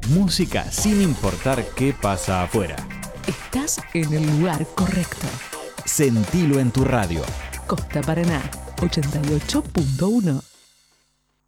Música sin importar qué pasa afuera. Estás en el lugar correcto. Sentilo en tu radio. Costa Paraná, 88.1.